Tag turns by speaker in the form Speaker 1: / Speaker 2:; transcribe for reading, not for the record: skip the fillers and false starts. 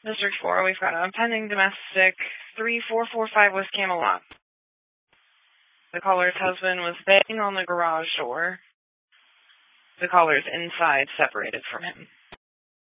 Speaker 1: District 4, we've got a pending domestic 3445 West Camelot. The caller's husband was banging on the garage door. The caller's inside, separated from him.